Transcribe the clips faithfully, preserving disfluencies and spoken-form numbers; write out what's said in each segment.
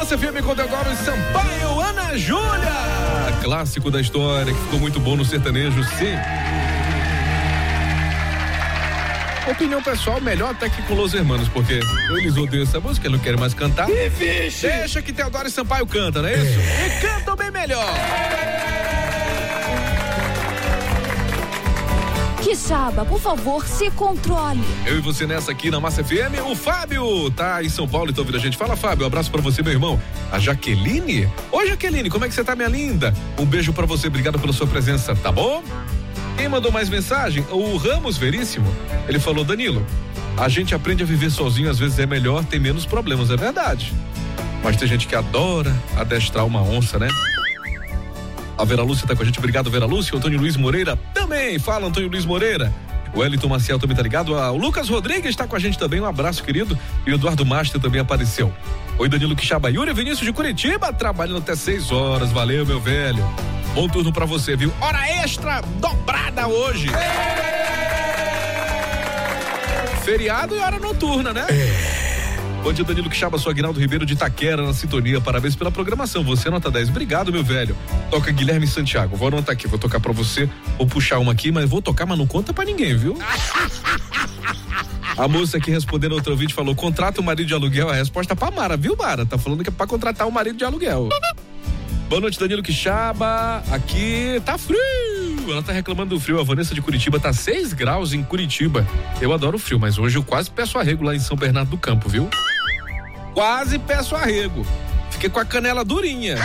Massa F M com Deodoro Sampaio, Ana Júlia. Clássico da história que ficou muito bom no sertanejo, sim. Opinião pessoal, melhor até que com Los Hermanos, porque eles odeiam essa música, não querem mais cantar. Que vixe! Deixa que Teodoro Sampaio canta, não é isso? É. E cantam bem melhor. Quixaba, por favor, se controle. Eu e você nessa aqui na Massa F M. O Fábio tá em São Paulo e tá ouvindo a gente. Fala, Fábio, um abraço pra você, meu irmão. A Jaqueline? Oi, Jaqueline, como é que você tá, minha linda? Um beijo pra você, obrigado pela sua presença, tá bom? Quem mandou mais mensagem? O Ramos Veríssimo. Ele falou: Danilo, a gente aprende a viver sozinho, às vezes é melhor, tem menos problemas, é verdade. Mas tem gente que adora adestrar uma onça, né? A Vera Lúcia tá com a gente, obrigado, Vera Lúcia. O Antônio Luiz Moreira também, fala, Antônio Luiz Moreira. O Elton Maciel também tá ligado. Ah, o Lucas Rodrigues tá com a gente também, um abraço, querido. E o Eduardo Master também apareceu. Oi, Danilo Quixaba, Yuri Vinícius de Curitiba, trabalhando até seis horas, valeu, meu velho. Bom turno pra você, viu? Hora extra dobrada hoje. Feriado e hora noturna, né? Bom dia, Danilo Quixaba, sou Aguinaldo Ribeiro de Itaquera, na sintonia. Parabéns pela programação. Você nota dez. Obrigado, meu velho. Toca Guilherme Santiago. Vou anotar aqui, vou tocar pra você. Vou puxar uma aqui, mas vou tocar, mas não conta pra ninguém, viu? A moça aqui respondendo outro ouvinte falou: contrata o marido de aluguel. A resposta pra Mara, viu, Mara? Tá falando que é pra contratar o marido de aluguel. Boa noite, Danilo Quixaba. Aqui tá frio. Ela tá reclamando do frio. A Vanessa de Curitiba tá seis graus em Curitiba. Eu adoro o frio, mas hoje eu quase peço arrego lá em São Bernardo do Campo, viu? Quase peço arrego. Fiquei com a canela durinha.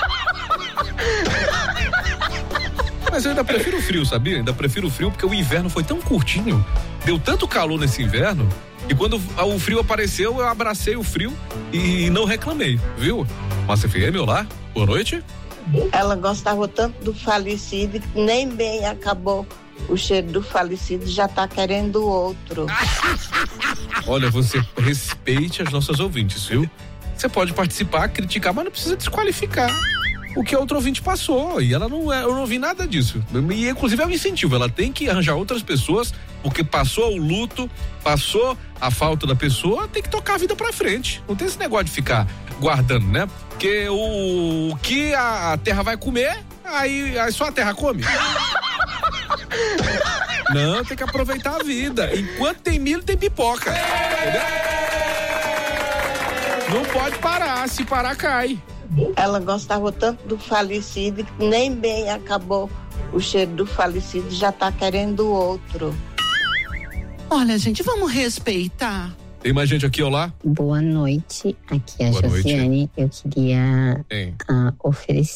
Mas eu ainda prefiro o frio, sabia? Ainda prefiro o frio porque o inverno foi tão curtinho. Deu tanto calor nesse inverno. E quando o frio apareceu, eu abracei o frio e não reclamei, viu? Massa F M, olá, boa noite. Ela gostava tanto do falecido que nem bem acabou o cheiro do falecido, já tá querendo outro. Olha, você respeite as nossas ouvintes, viu? Você pode participar, criticar, mas não precisa desqualificar o que a outra ouvinte passou, e ela não, eu não vi nada disso, e inclusive é um incentivo, ela tem que arranjar outras pessoas, porque passou o luto, passou a falta da pessoa, tem que tocar a vida pra frente, não tem esse negócio de ficar guardando, né? Porque o, o que a, a terra vai comer, aí, aí só a terra come. Não, tem que aproveitar a vida, enquanto tem milho tem pipoca, entendeu? Não pode parar, se parar cai. Ela gostava tanto do falecido que nem bem acabou o cheiro do falecido, já tá querendo outro. Olha, gente, vamos respeitar. Tem mais gente aqui, olá? Boa noite, aqui é a Boa Josiane. Noite. Eu queria uh, oferecer